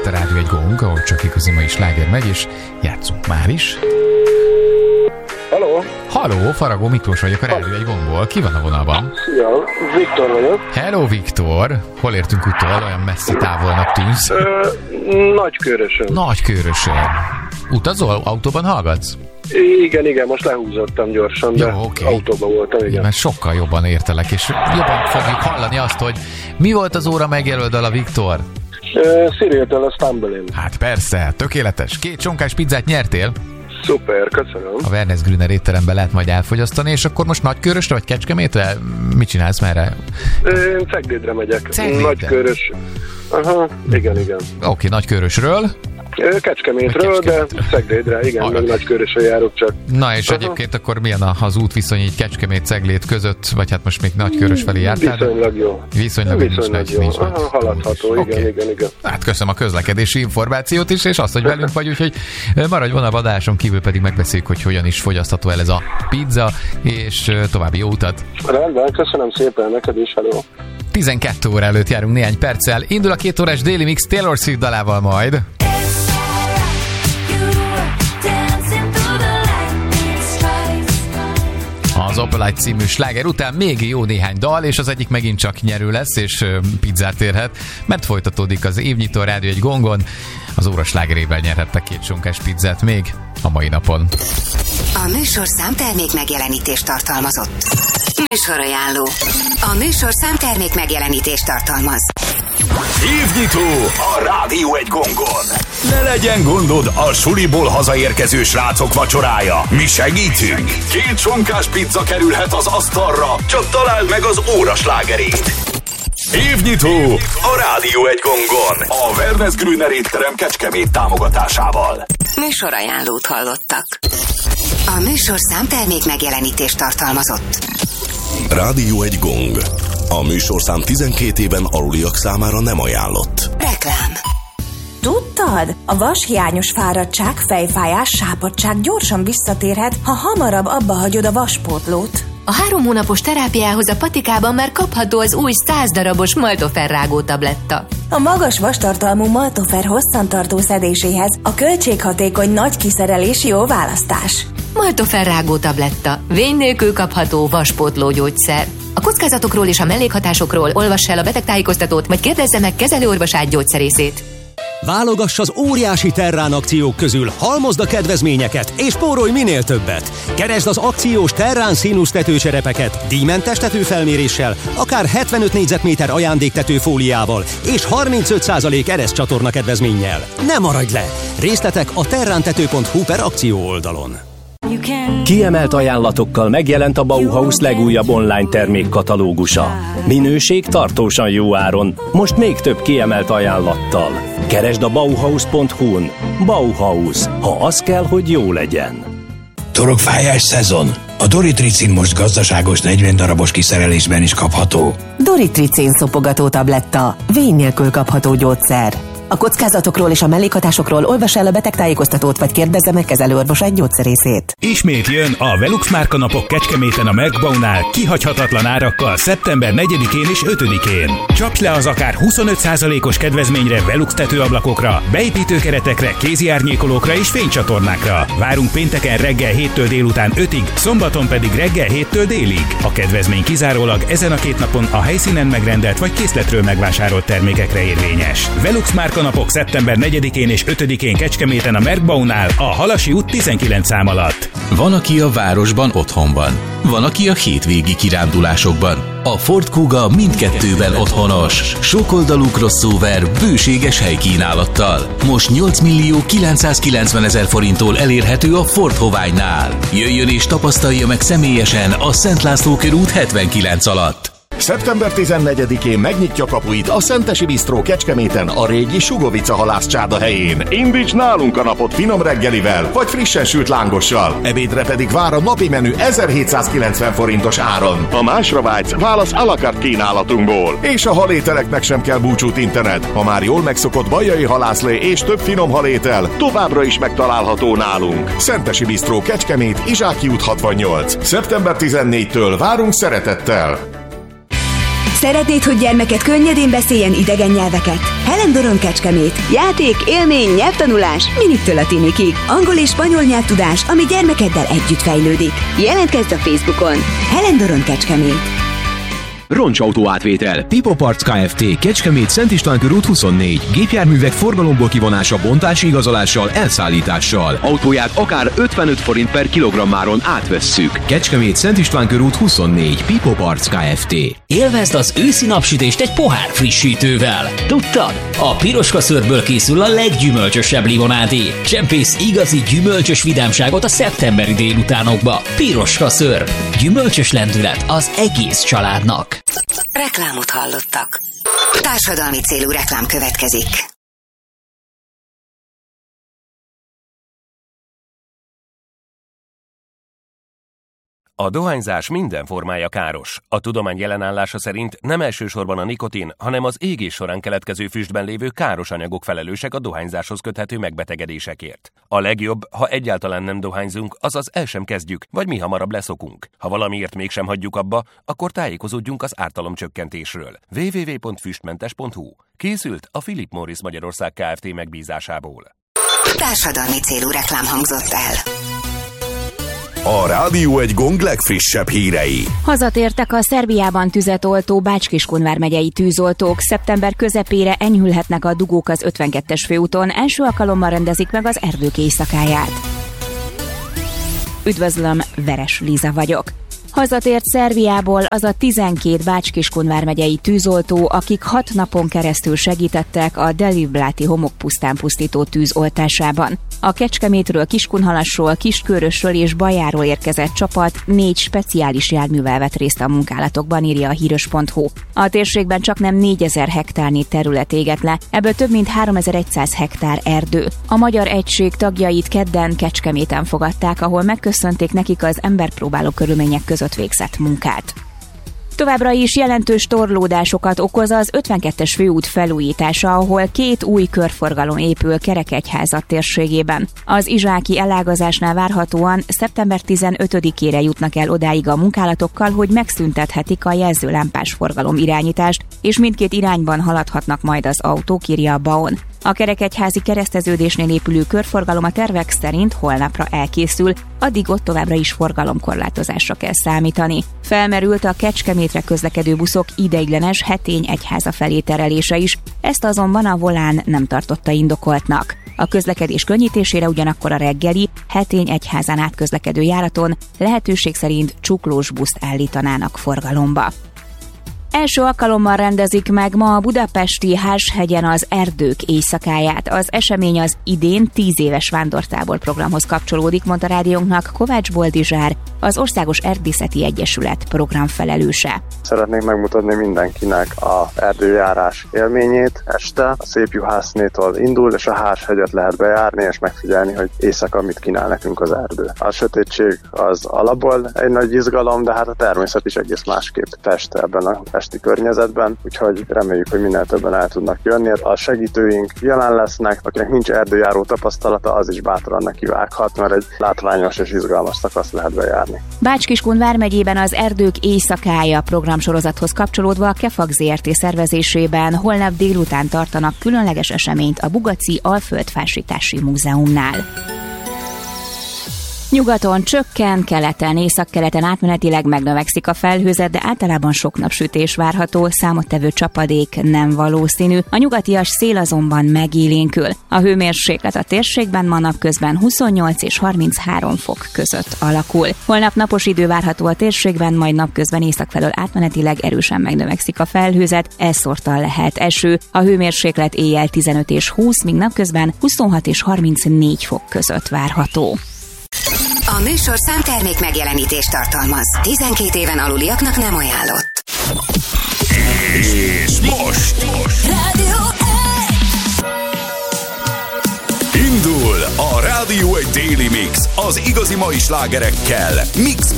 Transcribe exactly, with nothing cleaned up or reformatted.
itt a Rádió egy Gong, ahol csak igazi mai sláger megy, és játszunk már is. Hello. Halló, Faragó Miklós vagyok a Rádió egy Gongból. Ki van a vonalban? Szia, Viktor vagyok. Hello, Viktor. Hol értünk utol? Olyan messzi távolnak tűnsz. Ö, Nagykőrösön. Nagykőrösön. Utazol? Autóban hallgatsz? Igen, igen, most lehúzottam gyorsan, de jó, okay. Autóban voltam, igen. Mert sokkal jobban értelek, és jobban fogjuk hallani azt, hogy mi volt az óra megjelöldal a Viktor? Cyril-től a Stumbling. Hát persze, tökéletes. Két csonkás pizzát nyertél? Szuper, köszönöm. A Wernes-Grüner étteremben lehet majd elfogyasztani, és akkor most Nagykőrösre vagy Kecskemétre? Mit csinálsz, merre? Én Ceglédre megyek. Ceglédre? Nagykőrös. Aha, igen, igen. Oké, okay, Nagykőrösről. Kecskemétről, de Ceglédre, igen, meg Nagykőrösre járok csak. Na és aha. Egyébként akkor milyen az útviszony így Kecskemét, Ceglét között, vagy hát most még Nagykőrös felé jártál? Viszonylag jó. Viszonylag, Viszonylag jó. Nincs, aha, haladható, igen, okay. igen, igen. Hát köszönöm a közlekedési információt is, és azt, hogy velünk vagy, úgyhogy maradj vonalban, adáson kívül pedig megbeszéljük, hogy hogyan is fogyasztható el ez a pizza, és további jó utat. Rendben, köszönöm szépen, neked is, hello. tizenkét óra előtt járunk néhány perccel. Indul a két órás Daily Mix Taylor Swift dalával majd. Az Opalite című sláger után még jó néhány dal, és az egyik megint csak nyerő lesz, és pizzát érhet, mert folytatódik az évnyitó Rádió egy Gongon. Az óra slágerével nyerhettek két sonkás pizzát még a mai napon. A műsorszám termék megjelenítést tartalmazott. Műsorajánló. A műsorszám termék megjelenítést tartalmaz. Évnyitó a Rádió egy Gongon. Ne legyen gondod a suliból hazaérkező srácok vacsorája. Mi segítünk. Két sonkás pizza kerülhet az asztalra, csak találd meg az óra slágerét. Évnyitó a Rádió egy Gongon. A Wernes-Grüner étterem Kecskemét támogatásával. Műsorajánlót hallottak. A műsorszám termék megjelenítést tartalmazott. Rádió egy Gong. A műsorszám tizenkét éven aluliak számára nem ajánlott. Reklám. Tudtad? A vashiányos fáradtság, fejfájás, sápadtság gyorsan visszatérhet, ha hamarabb abba hagyod a vaspótlót. A három hónapos terápiához a patikában már kapható az új száz darabos Maltofer rágó tabletta. A magas vastartalmú Maltofer hosszantartó szedéséhez a költséghatékony nagy kiszerelés jó választás. Maltofer rágó tabletta. Vény nélkül kapható vaspótló gyógyszer. A kockázatokról és a mellékhatásokról olvass el a betegtájékoztatót, vagy kérdezze meg kezelőorvosát, gyógyszerészét. Válogass az óriási Terrán akciók közül, halmozd a kedvezményeket, és spórolj minél többet. Keresd az akciós Terrán színusz tetőcserepeket, díjmentes tetőfelméréssel, akár hetvenöt négyzetméter ajándéktető fóliával, és harmincöt százalék ereszcsatorna kedvezménnyel. Ne maradj le! Részletek a terrántető pont hu per akció oldalon. Kiemelt ajánlatokkal megjelent a Bauhaus legújabb online termékkatalógusa. Minőség tartósan jó áron, most még több kiemelt ajánlattal. Keresd a bauhaus pont hu-n. Bauhaus, ha az kell, hogy jó legyen. Torokfájás szezon. A Doritricin most gazdaságos negyven darabos kiszerelésben is kapható. Doritricin szopogató tabletta. Vény nélkül kapható gyógyszer. A kockázatokról és a mellékhatásokról olvass el a betegtájékoztatót, vagy kérdezze meg kezelőorvosát, gyógyszerészét. Ismét jön a Velux márka napok Kecskeméten a Megbaunál kihagyhatatlan árakkal szeptember negyedikén és ötödikén. Csapj le az akár huszonöt százalékos kedvezményre Velux tetőablakokra, beépítőkeretekre, kézi árnyékolókra és fénycsatornákra. Várunk pénteken reggel héttől délután ötig, szombaton pedig reggel héttől délig. A kedvezmény kizárólag ezen a két napon a helyszínen megrendelt vagy készletről megvásárolt termékekre érvényes. Velux márka napok szeptember negyedikén és ötödikén Kecskeméten a Merkbaunál, a Halasi út tizenkilenc szám alatt. Van, aki a városban otthon van. Van, aki a hétvégi kirándulásokban. A Ford Kuga mindkettőben otthonos. Sokoldalú crossover bőséges helykínálattal. Most nyolc millió kilencszázkilencven ezer forinttól elérhető a Ford Hoványnál. Jöjjön és tapasztalja meg személyesen a Szent László körút hetvenkilenc alatt. szeptember tizennegyedikén megnyitja kapuit a Szentesi Bisztró Kecskeméten a régi Sugovica halászcsárda helyén. Indíts nálunk a napot finom reggelivel, vagy frissen sült lángossal. Ebédre pedig vár a napi menü ezerhétszázkilencven forintos áron. Ha másra vágysz, válasz à la carte kínálatunkból. És a halételeknek sem kell búcsút intened. Ha már jól megszokott bajai halászlé és több finom halétel, továbbra is megtalálható nálunk. Szentesi Bisztró Kecskemét, Izsáki út hatvannyolc. szeptember tizennégyedikétől várunk szeretettel. Szeretnéd, hogy gyermeked könnyedén beszéljen idegen nyelveket? Helen Doron Kecskemét. Játék, élmény, nyelvtanulás, miniktől a tinikig. Angol és spanyol nyelvtudás, ami gyermekeddel együtt fejlődik. Jelentkezz a Facebookon. Helen Doron Kecskemét. Roncsautó átvétel. Pipo Parts Kft. Kecskemét, Szent István körút huszonnégy. Gépjárművek forgalomból kivonása, bontási igazolással, elszállítással. Autóját akár ötvenöt forint per kilogrammáron átvesszük. Kecskemét, Szent István körút huszonnégy. Pipo Parts Kft. Élvezd az őszi napsütést egy pohár frissítővel. Tudtad? A piroska szörből készül a leggyümölcsösebb limonádé. Csempész igazi gyümölcsös vidámságot a szeptemberi délutánokba. Piroska szörb. Gyümölcsös lendület az egész családnak. Reklámot hallottak. Társadalmi célú reklám következik. A dohányzás minden formája káros. A tudomány jelenállása szerint nem elsősorban a nikotin, hanem az égés során keletkező füstben lévő káros anyagok felelősek a dohányzáshoz köthető megbetegedésekért. A legjobb, ha egyáltalán nem dohányzunk, azaz el sem kezdjük, vagy mi hamarabb leszokunk. Ha valamiért mégsem hagyjuk abba, akkor tájékozódjunk az ártalomcsökkentésről. double-u double-u double-u pont füstmentes pont hu. Készült a Philip Morris Magyarország Kft. Megbízásából. Társadalmi célú reklám hangzott el. A Rádió egy Gong legfrissebb hírei. Hazatértek a Szerbiában tüzet oltó Bács-Kiskun megyei tűzoltók. Szeptember közepére enyhülhetnek a dugók az ötvenkettes főúton. Első alkalommal rendezik meg az erdők éjszakáját. Üdvözlöm, Veres Liza vagyok. Hazatért Szerbiából az a tizenkét Bács-Kiskun vármegyei tűzoltó, akik hat napon keresztül segítettek a Delibláti homokpusztán pusztító tűz oltásában. A Kecskemétről, Kiskunhalasról, Kiskörösről és Bajáról érkezett csapat négy speciális járművel vett részt a munkálatokban, írja a híros pont hu. A térségben csaknem négyezer hektárnyi terület égett le, ebből több mint háromezer-száz hektár erdő. A magyar egység tagjait kedden Kecskeméten fogadták, ahol megköszönték nekik az emberpróbáló körülmények között végzett munkát. Továbbra is jelentős torlódásokat okoz az ötvenkettes főút felújítása, ahol két új körforgalom épül Kerekegyházat térségében. Az izsáki elágazásnál várhatóan szeptember tizenötödikére jutnak el odáig a munkálatokkal, hogy megszüntethetik a jelzőlámpás forgalom irányítást, és mindkét irányban haladhatnak majd az autók, írja a bé á o en. A Kerekegyházi kereszteződésnél épülő körforgalom a tervek szerint holnapra elkészül, addig ott továbbra is forgalomkorlátozásra kell számítani. Felmerült a Kecskemétre közlekedő buszok ideiglenes Hetény-Egyháza felé terelése is, ezt azonban a Volán nem tartotta indokoltnak. A közlekedés könnyítésére ugyanakkor a reggeli Hetény-Egyházán átközlekedő járaton lehetőség szerint csuklós buszt állítanának forgalomba. Első alkalommal rendezik meg ma a budapesti Háshegyen az erdők éjszakáját. Az esemény az idén tíz éves vándortábor programhoz kapcsolódik, mondta rádiónknak Kovács Boldizsár, az Országos Erdészeti Egyesület programfelelőse. Szeretnék megmutatni mindenkinek az erdőjárás élményét este. A Szépjuhásznétól indul, és a Háshegyet lehet bejárni, és megfigyelni, hogy éjszaka mit kínál nekünk az erdő. A sötétség az alapból egy nagy izgalom, de hát a természet is egész másképp fest ebben a esti környezetben, úgyhogy reméljük, hogy minél többen el tudnak jönni. A segítőink jelen lesznek, akinek nincs erdőjáró tapasztalata, az is bátran nekivághat, mert egy látványos és izgalmas szakasz lehet bejárni. Bács-Kiskun vármegyében az Erdők éjszakája programsorozathoz kapcsolódva a Kefag zé er té szervezésében holnap délután tartanak különleges eseményt a Bugaci Alföldfásítási Múzeumnál. Nyugaton csökken, keleten, északkeleten átmenetileg megnövekszik a felhőzet, de általában sok napsütés várható, számottevő csapadék nem valószínű. A nyugatias szél azonban megélénkül. A hőmérséklet a térségben ma napközben huszonnyolc és harminchárom fok között alakul. Holnap napos idő várható a térségben, majd napközben északfelől átmenetileg erősen megnövekszik a felhőzet, elszórtan lehet eső. A hőmérséklet éjjel tizenöt és húsz, míg napközben huszonhat és harmincnégy fok között várható. A műsor számtermék megjelenítést tartalmaz. tizenkét éven aluliaknak nem ajánlott. És most, most. Rádió Indul a Rádió egy Daily Mix az igazi mai slágerekkel. Mix